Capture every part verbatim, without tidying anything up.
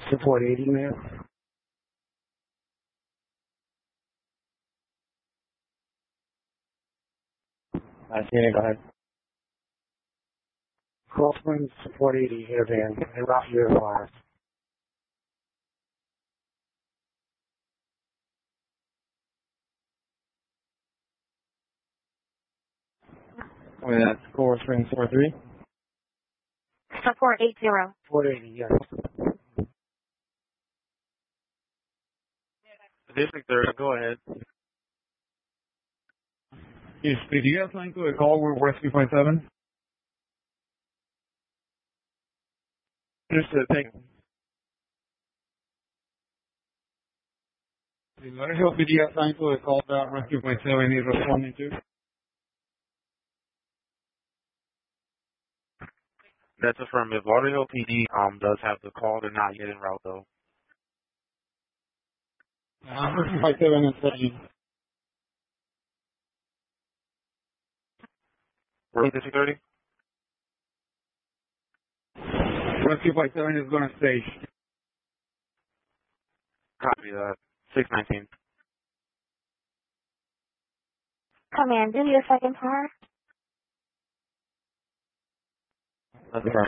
Support eighty, ma'am. I see it. Go ahead. Coral Springs, Support eighty, air van. And route your advice. Oh, yeah, that's Coral Springs four three. Support eight zero. Support eighty, yes. District thirty, go ahead. Yes, did you guys line to a call with Rescue Point seven? Just a thing. The Lauderdale P D assigned to a call that Rescue Point seven is responding to. That's affirmative. Lauderdale P D um does have the call. They're not yet en route though. Uh, Rescue Point seven is saying. Repeat District thirty? Rescue Point seven is going to stage. Copy that. six nineteen. Command, do your second par. That's affirmative.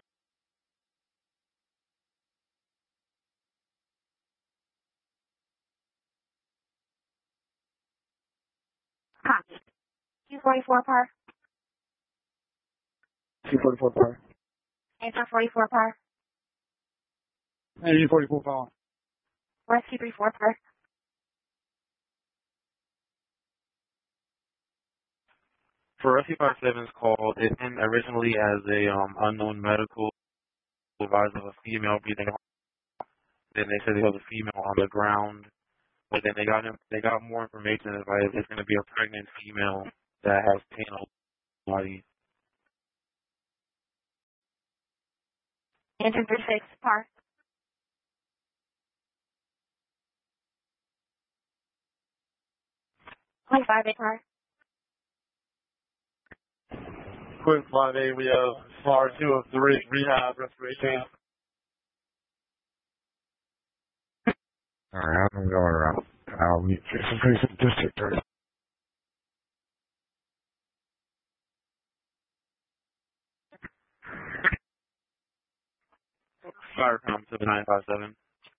Copy. two forty-four par. two forty-four par. Answer forty-four par. Energy forty-four power. Rescue thirty-four par. For Rescue five seven's call, it came originally as a um unknown medical advisor of a female breathing. Then they said they have a female on the ground. But then they got him, they got more information that it's going to be a pregnant female that has pain on the body. Answer thirty-six par. twenty-five eight par. Quick five A, we have far two of three rehab respiration. Alright, I'm going around. I'll meet Jason Grayson, District thirty. Firecom to the nine five seven.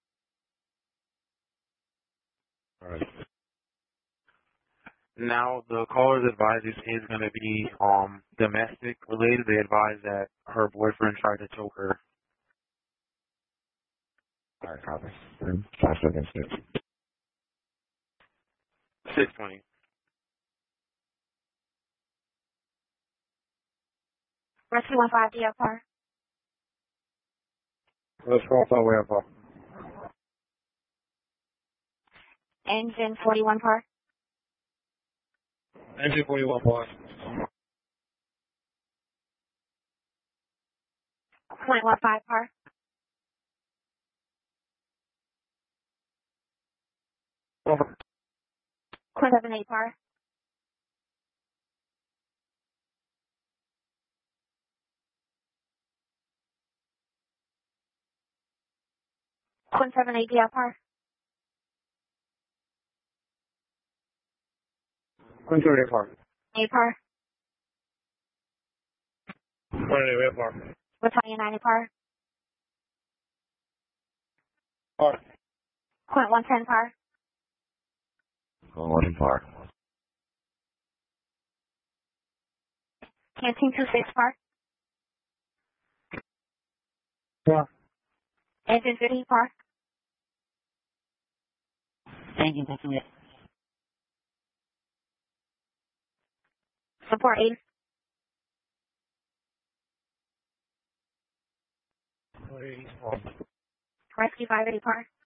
Alright. Now the caller's advice is going to be um domestic related. They advise that her boyfriend tried to choke her. Alright, copy. Five seconds, six. six twenty. Rescue one five D F par. Let's go all the way up. Par. Engine forty-one par. Energy forty-one power. Point one five par. Over. Point seven eight par. Point seven eight D F par. Queen thirty par. eight par. twenty-eight par. Battalion ninety par. Par. Point one ten par. one par. Canteen two six par. Par. Engine fifty par. Engine fifty. Support eight. eighty par. Rescue five eighty par.